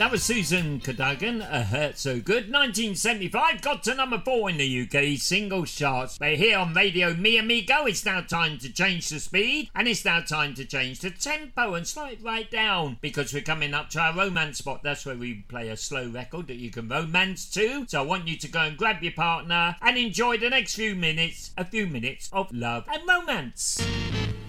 That was Susan Cadogan, A Hurt So Good. 1975 got to number 4 in the UK singles charts. But here on Radio Mi Amigo, it's now time to change the speed, and it's now time to change the tempo and slow it right down, because we're coming up to our romance spot. That's where we play a slow record that you can romance to. So I want you to go and grab your partner and enjoy the next few minutes of love and romance.